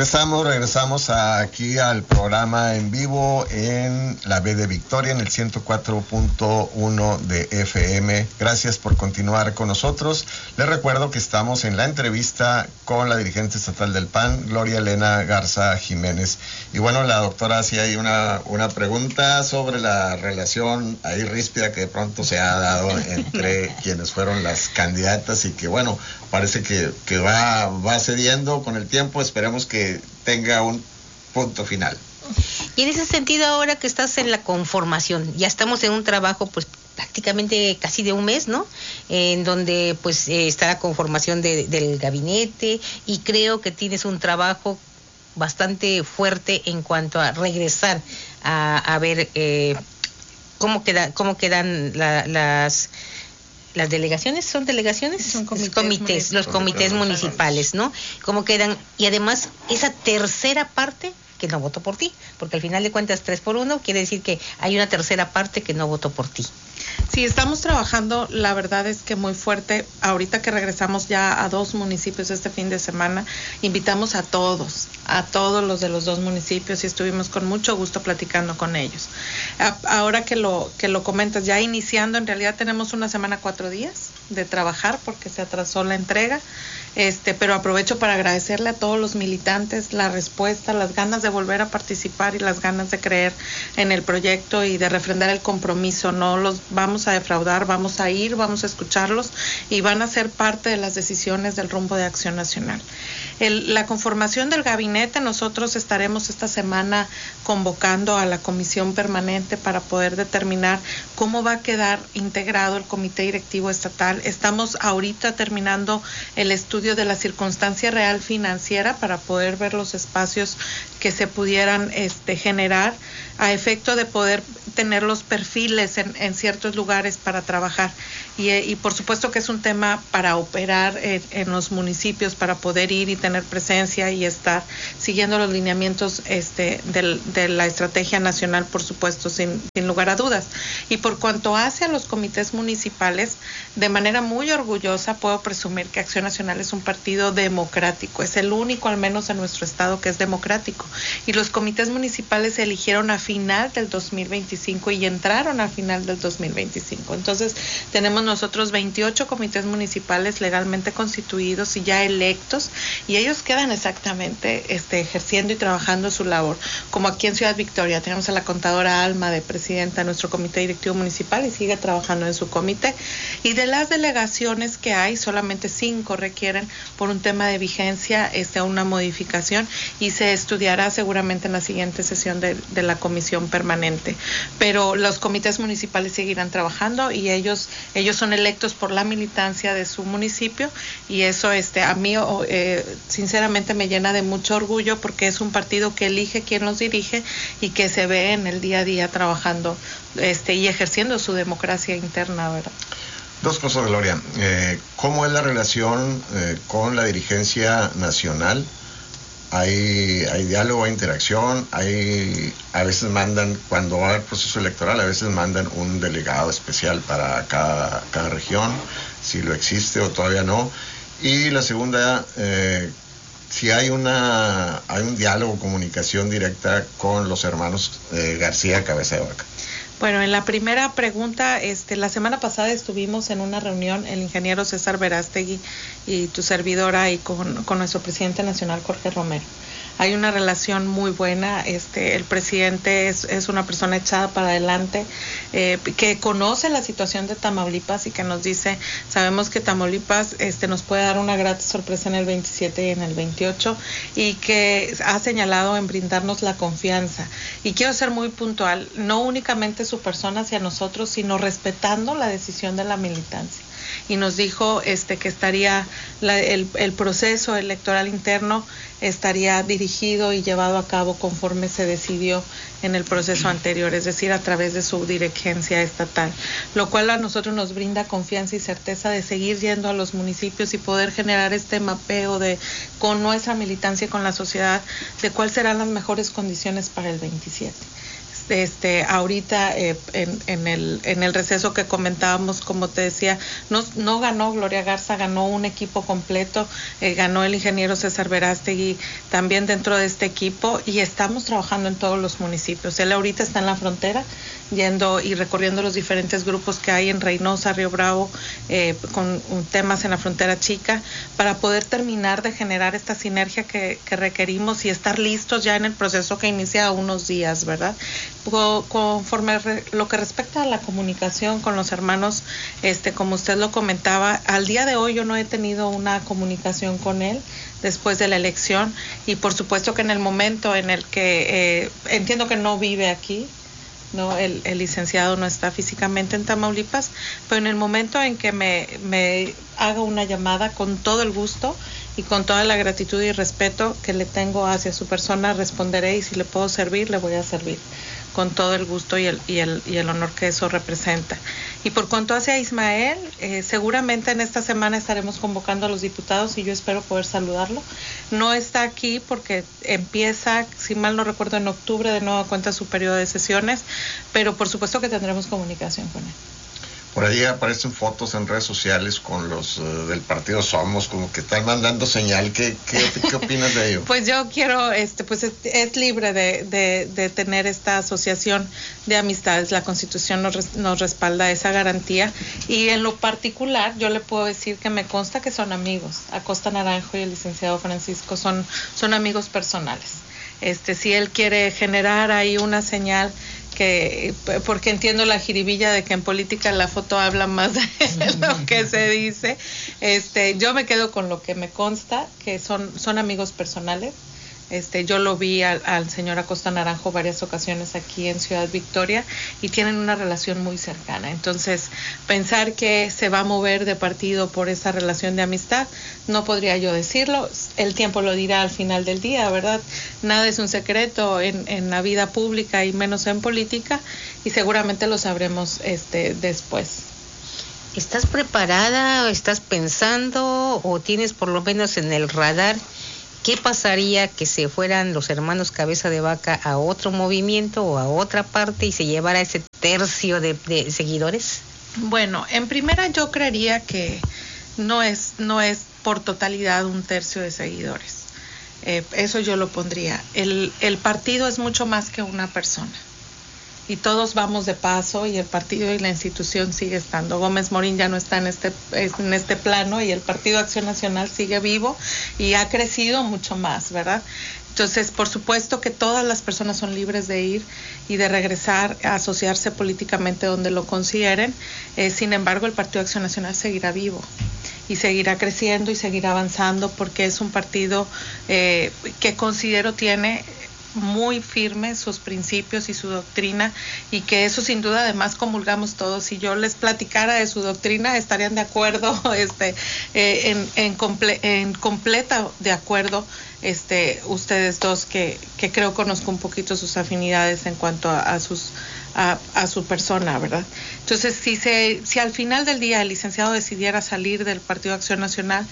Regresamos aquí al programa en vivo en la B de Victoria, en el 104.1 de FM. Gracias por continuar con nosotros. Les recuerdo que estamos en la entrevista con la dirigente estatal del PAN, Gloria Elena Garza Jiménez. Y bueno, la doctora hacía ahí una pregunta sobre la relación ahí ríspida que de pronto se ha dado entre quienes fueron las candidatas y que bueno, parece que va cediendo con el tiempo. Esperemos que tenga un punto final. Y en ese sentido, ahora que estás en la conformación, ya estamos en un trabajo pues prácticamente casi de un mes, ¿no? En donde pues está la conformación del gabinete, y creo que tienes un trabajo bastante fuerte en cuanto a regresar a ver cómo quedan las delegaciones. ¿Son delegaciones? Son comités, los comités municipales, ¿no? ¿Cómo quedan? Y además, esa tercera parte que no votó por ti, porque al final de cuentas 3-1 quiere decir que hay una tercera parte que no votó por ti. Sí, estamos trabajando, la verdad es que muy fuerte. Ahorita que regresamos ya a 2 municipios este fin de semana, invitamos a todos los de los 2 municipios, y estuvimos con mucho gusto platicando con ellos. Ahora que lo comentas, ya iniciando, en realidad tenemos una semana 4 días de trabajar porque se atrasó la entrega, pero aprovecho para agradecerle a todos los militantes la respuesta, las ganas de volver a participar y las ganas de creer en el proyecto y de refrendar el compromiso. No los vamos a defraudar, vamos a ir, vamos a escucharlos y van a ser parte de las decisiones del rumbo de Acción Nacional. La conformación del gabinete, nosotros estaremos esta semana convocando a la comisión permanente para poder determinar cómo va a quedar integrado el comité directivo estatal. Estamos ahorita terminando el estudio de la circunstancia real financiera para poder ver los espacios que se pudieran generar a efecto de poder tener los perfiles en ciertos lugares para trabajar. Y por supuesto que es un tema para operar en los municipios, para poder ir y tener presencia y estar siguiendo los lineamientos de la estrategia nacional, por supuesto, sin lugar a dudas. Y por cuanto hace a los comités municipales, de manera muy orgullosa puedo presumir que Acción Nacional es un partido democrático, es el único, al menos en nuestro estado, que es democrático. Y los comités municipales se eligieron a final del 2025 y entraron a final del 2025. Entonces, tenemos nosotros 28 comités municipales legalmente constituidos y ya electos, y ellos quedan exactamente ejerciendo y trabajando su labor. Como aquí en Ciudad Victoria tenemos a la contadora Alma de presidenta de nuestro comité directivo municipal y sigue trabajando en su comité. Y de las delegaciones que hay, solamente 5 requieren por un tema de vigencia una modificación, y se estudiará seguramente en la siguiente sesión de la comisión permanente. Pero los comités municipales seguirán trabajando, y ellos son electos por la militancia de su municipio, y eso a mí sinceramente me llena de mucho orgullo, porque es un partido que elige quién los dirige y que se ve en el día a día trabajando y ejerciendo su democracia interna, ¿verdad? 2 cosas, Gloria. ¿Cómo es la relación con la dirigencia nacional? ¿Hay diálogo, hay interacción? A veces mandan, cuando va el proceso electoral, a veces mandan un delegado especial para cada región, si lo existe o todavía no. Y la segunda, si hay un diálogo, comunicación directa con los hermanos García Cabeza de Vaca. Bueno, en la primera pregunta, la semana pasada estuvimos en una reunión, el ingeniero César Verástegui y tu servidora, y con nuestro presidente nacional, Jorge Romero. Hay una relación muy buena. El presidente es una persona echada para adelante, que conoce la situación de Tamaulipas y que nos dice, sabemos que Tamaulipas nos puede dar una grata sorpresa en el 27 y en el 28, y que ha señalado en brindarnos la confianza. Y quiero ser muy puntual, no únicamente su persona hacia nosotros, sino respetando la decisión de la militancia. Y nos dijo que estaría el proceso electoral interno estaría dirigido y llevado a cabo conforme se decidió en el proceso anterior, es decir, a través de su dirigencia estatal, lo cual a nosotros nos brinda confianza y certeza de seguir yendo a los municipios y poder generar este mapeo con nuestra militancia y con la sociedad de cuáles serán las mejores condiciones para el 27. ahorita en el receso que comentábamos, como te decía, no ganó Gloria Garza, ganó un equipo completo, ganó el ingeniero César Verástegui también dentro de este equipo, y estamos trabajando en todos los municipios. Él ahorita está en la frontera, yendo y recorriendo los diferentes grupos que hay en Reynosa, Río Bravo, con temas en la frontera chica, para poder terminar de generar esta sinergia que requerimos y estar listos ya en el proceso que inicia unos días, ¿verdad? Conforme lo que respecta a la comunicación con los hermanos, como usted lo comentaba, al día de hoy yo no he tenido una comunicación con él después de la elección, y por supuesto que en el momento en el que entiendo que no vive aquí, no, el licenciado no está físicamente en Tamaulipas, pero en el momento en que me haga una llamada, con todo el gusto y con toda la gratitud y respeto que le tengo hacia su persona, responderé, y si le puedo servir, le voy a servir con todo el gusto y el honor que eso representa. Y por cuanto hacia Ismael, seguramente en esta semana estaremos convocando a los diputados, y yo espero poder saludarlo. No está aquí porque empieza, si mal no recuerdo, en octubre de nueva cuenta su periodo de sesiones, pero por supuesto que tendremos comunicación con él. Por ahí aparecen fotos en redes sociales con los del partido Somos, como que están mandando señal. ¿Qué opinas de ello? Pues yo quiero, pues es libre de tener esta asociación de amistades. La Constitución nos respalda esa garantía, y en lo particular yo le puedo decir que me consta que son amigos. Acosta Naranjo y el licenciado Francisco son amigos personales. Si él quiere generar ahí una señal, porque entiendo la jiribilla de que en política la foto habla más de lo que se dice, yo me quedo con lo que me consta, que son amigos personales. Yo lo vi al señor Acosta Naranjo varias ocasiones aquí en Ciudad Victoria, y tienen una relación muy cercana. Entonces, pensar que se va a mover de partido por esa relación de amistad, no podría yo decirlo. El tiempo lo dirá al final del día, ¿verdad? Nada es un secreto en la vida pública, y menos en política, y seguramente lo sabremos después. ¿Estás preparada, estás pensando, o tienes por lo menos en el radar qué pasaría que se fueran los hermanos Cabeza de Vaca a otro movimiento o a otra parte y se llevara ese tercio de seguidores? Bueno, en primera yo creería que no es por totalidad un tercio de seguidores. Eso yo lo pondría. El partido es mucho más que una persona, y todos vamos de paso, y el partido y la institución sigue estando. Gómez Morín ya no está en este plano, y el Partido Acción Nacional sigue vivo y ha crecido mucho más, ¿verdad? Entonces, por supuesto que todas las personas son libres de ir y de regresar a asociarse políticamente donde lo consideren. Sin embargo, el Partido Acción Nacional seguirá vivo y seguirá creciendo y seguirá avanzando, porque es un partido que considero tiene muy firme sus principios y su doctrina, y que eso sin duda además comulgamos todos. Si yo les platicara de su doctrina, estarían de acuerdo, en completa de acuerdo, ustedes dos, que creo conozco un poquito sus afinidades en cuanto a su persona, ¿verdad? Entonces, si al final del día el licenciado decidiera salir del Partido Acción Nacional,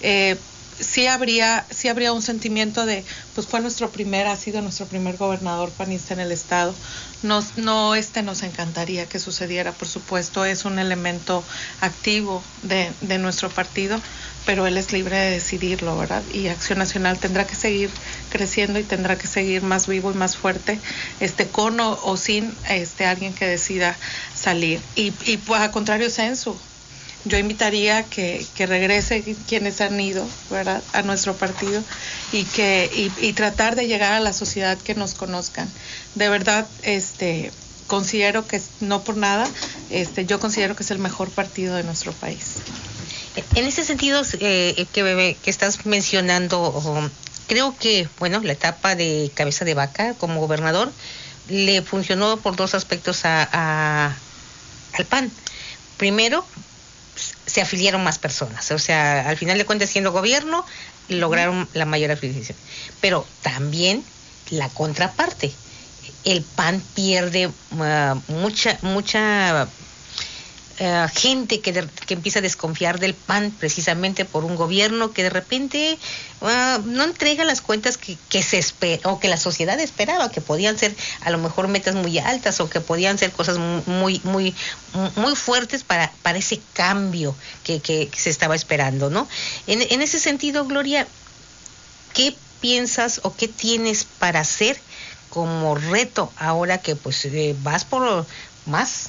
sí habría un sentimiento de, pues ha sido nuestro primer gobernador panista en el estado. Nos encantaría que sucediera, por supuesto, es un elemento activo de nuestro partido, pero él es libre de decidirlo, ¿verdad? Y Acción Nacional tendrá que seguir creciendo y tendrá que seguir más vivo y más fuerte, con o sin alguien que decida salir. Y pues, a contrario sensu, yo invitaría que regrese quienes han ido, ¿verdad?, a nuestro partido, y tratar de llegar a la sociedad que nos conozcan. De verdad, considero que, no por nada, yo considero que es el mejor partido de nuestro país. En ese sentido que estás mencionando, creo que, la etapa de Cabeza de Vaca como gobernador le funcionó por dos aspectos al PAN. Primero, se afiliaron más personas, o sea, al final de cuentas, siendo gobierno, lograron la mayor afiliación. Pero también la contraparte, el PAN pierde mucha gente que empieza a desconfiar del PAN precisamente por un gobierno que de repente no entrega las cuentas que se espera o que la sociedad esperaba, que podían ser a lo mejor metas muy altas o que podían ser cosas muy fuertes para ese cambio que se estaba esperando, ¿no? En ese sentido, Gloria, ¿qué piensas o qué tienes para hacer como reto ahora que pues vas por más?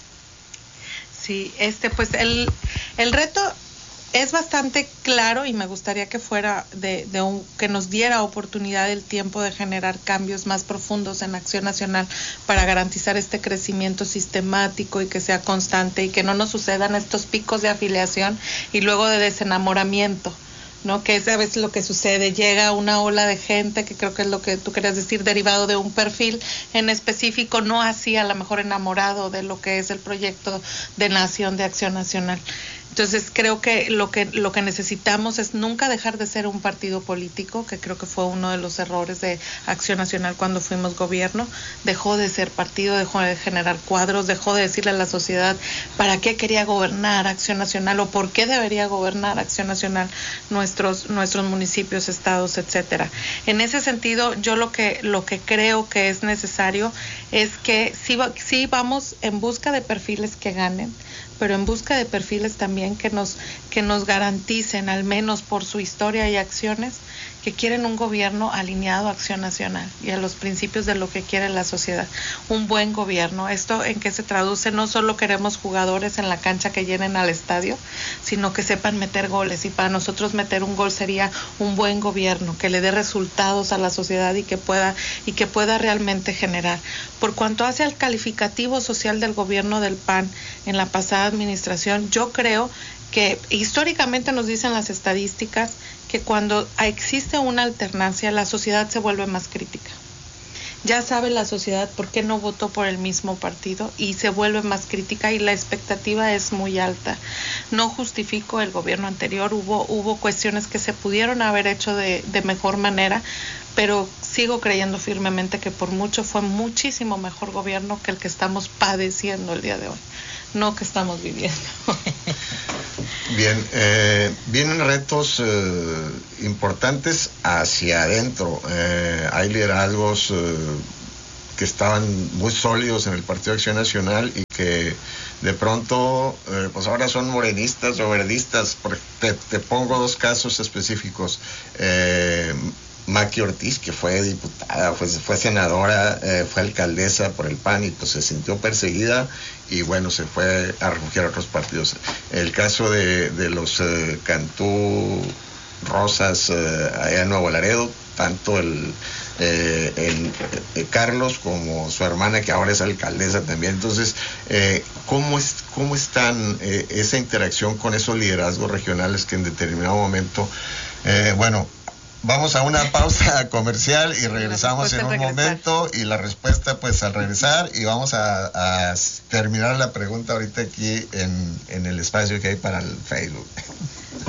Sí, pues el reto es bastante claro y me gustaría que fuera que nos diera oportunidad el tiempo de generar cambios más profundos en Acción Nacional para garantizar este crecimiento sistemático y que sea constante y que no nos sucedan estos picos de afiliación y luego de desenamoramiento, ¿no? Que es a veces lo que sucede, llega una ola de gente, que creo que es lo que tú querías decir, derivado de un perfil en específico, no así a lo mejor enamorado de lo que es el proyecto de nación de Acción Nacional. Entonces creo que lo que necesitamos es nunca dejar de ser un partido político, que creo que fue uno de los errores de Acción Nacional cuando fuimos gobierno. Dejó de ser partido, dejó de generar cuadros, dejó de decirle a la sociedad para qué quería gobernar Acción Nacional o por qué debería gobernar Acción Nacional nuestros municipios, estados, etcétera. En ese sentido, yo lo que creo que es necesario es que sí vamos en busca de perfiles que ganen, pero en busca de perfiles también que nos garanticen, al menos por su historia y acciones, que quieren un gobierno alineado a Acción Nacional y a los principios de lo que quiere la sociedad. Un buen gobierno. ¿Esto en qué se traduce? No solo queremos jugadores en la cancha que llenen al estadio, sino que sepan meter goles. Y para nosotros meter un gol sería un buen gobierno, que le dé resultados a la sociedad y que pueda realmente generar. Por cuanto hace al calificativo social del gobierno del PAN en la pasada administración, yo creo que históricamente nos dicen las estadísticas que cuando existe una alternancia, la sociedad se vuelve más crítica. Ya sabe la sociedad por qué no votó por el mismo partido y se vuelve más crítica y la expectativa es muy alta. No justifico el gobierno anterior, hubo cuestiones que se pudieron haber hecho de mejor manera, pero sigo creyendo firmemente que por mucho fue muchísimo mejor gobierno que el que estamos padeciendo el día de hoy, no que estamos viviendo. Bien, vienen retos importantes hacia adentro. Hay liderazgos que estaban muy sólidos en el Partido de Acción Nacional y que de pronto, pues ahora son morenistas o verdistas. Te pongo dos casos específicos. Maqui Ortiz, que fue diputada, fue senadora, fue alcaldesa por el PAN y pues se sintió perseguida y bueno, se fue a refugiar a otros partidos. El caso de los Cantú Rosas allá en Nuevo Laredo, tanto el Carlos como su hermana, que ahora es alcaldesa también. Entonces, ¿cómo están esa interacción con esos liderazgos regionales que en determinado momento, vamos a una pausa comercial y regresamos en un momento y la respuesta pues al regresar, y vamos a terminar la pregunta ahorita aquí en el espacio que hay para el Facebook.